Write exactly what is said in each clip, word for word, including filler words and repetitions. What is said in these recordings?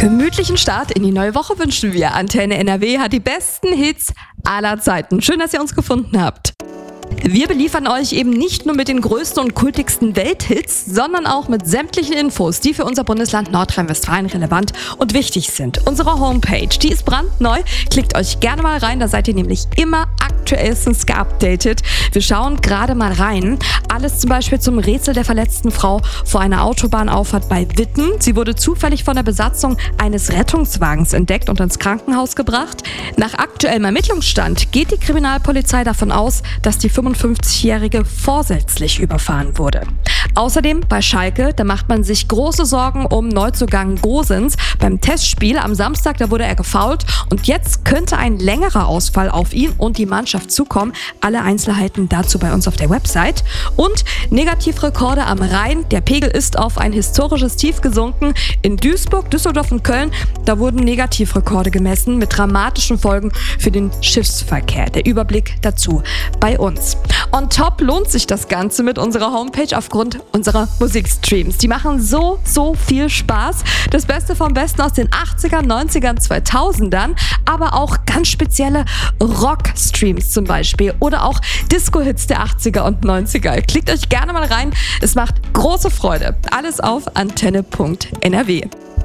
Gemütlichen Start in die neue Woche wünschen wir. Antenne N R W hat die besten Hits aller Zeiten. Schön, dass ihr uns gefunden habt. Wir beliefern euch eben nicht nur mit den größten und kultigsten Welthits, sondern auch mit sämtlichen Infos, die für unser Bundesland Nordrhein-Westfalen relevant und wichtig sind. Unsere Homepage, die ist brandneu. Klickt euch gerne mal rein, da seid ihr nämlich immer aktuellstens geupdatet. Wir schauen gerade mal rein. Alles zum Beispiel zum Rätsel der verletzten Frau vor einer Autobahnauffahrt bei Witten. Sie wurde zufällig von der Besatzung eines Rettungswagens entdeckt und ins Krankenhaus gebracht. Nach aktuellem Ermittlungsstand geht die Kriminalpolizei davon aus, dass die fünfundfünfzigjährige vorsätzlich überfahren wurde. Außerdem bei Schalke, da macht man sich große Sorgen um Neuzugang Gosens. Beim Testspiel am Samstag, da wurde er gefoult und jetzt könnte ein längerer Ausfall auf ihn und die Mannschaft zukommen. Alle Einzelheiten dazu bei uns auf der Website. Und Negativrekorde am Rhein. Der Pegel ist auf ein historisches Tief gesunken. In Duisburg, Düsseldorf und Köln, da wurden Negativrekorde gemessen mit dramatischen Folgen für den Schiffsverkehr. Der Überblick dazu bei uns. On top lohnt sich das Ganze mit unserer Homepage aufgrund unserer Musikstreams. Die machen so, so viel Spaß. Das Beste vom Besten aus den achtzigern, neunzigern, zweitausendern, aber auch ganz spezielle Rock-Streams zum Beispiel oder auch Disco-Hits der achtziger und neunziger. Klickt euch gerne mal rein. Es macht große Freude. Alles auf antenne punkt n r w.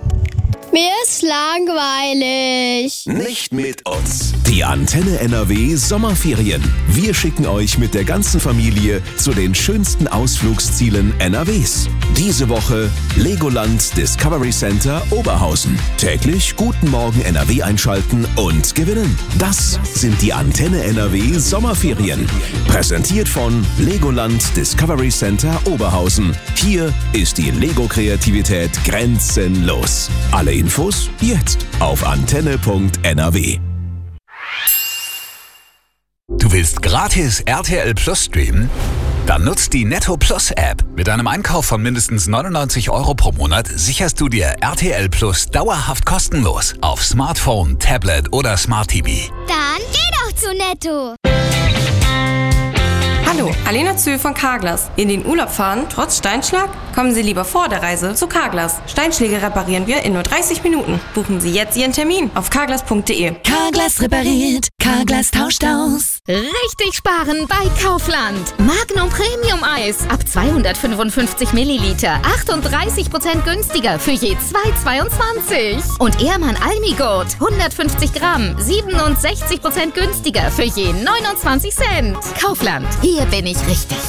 Mir ist langweilig. Nicht mit uns. Die Antenne N R W Sommerferien. Wir schicken euch mit der ganzen Familie zu den schönsten Ausflugszielen N R Ws. Diese Woche Legoland Discovery Center Oberhausen. Täglich Guten Morgen N R W einschalten und gewinnen. Das sind die Antenne N R W Sommerferien. Präsentiert von Legoland Discovery Center Oberhausen. Hier ist die Lego-Kreativität grenzenlos. Alle Infos jetzt auf antenne punkt n r w. Du willst gratis R T L Plus streamen? Dann nutzt die Netto Plus App. Mit einem Einkauf von mindestens neunundneunzig Euro pro Monat sicherst du dir R T L Plus dauerhaft kostenlos auf Smartphone, Tablet oder Smart T V. Dann geh doch zu Netto. Hallo, Alena Zühl von Carglass. In den Urlaub fahren, trotz Steinschlag? Kommen Sie lieber vor der Reise zu Carglass. Steinschläge reparieren wir in nur dreißig Minuten. Buchen Sie jetzt Ihren Termin auf carglass punkt de. Carglass repariert, Carglass tauscht aus. Richtig sparen bei Kaufland. Magnum Premium Eis ab zweihundertfünfundfünfzig Milliliter. achtunddreißig Prozent günstiger für je zwei Euro zweiundzwanzig. Und Ehrmann Almigurt hundertfünfzig Gramm. siebenundsechzig Prozent günstiger für je neunundzwanzig Cent. Kaufland. Hier bin ich richtig.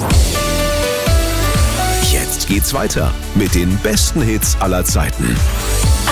Jetzt geht's weiter mit den besten Hits aller Zeiten.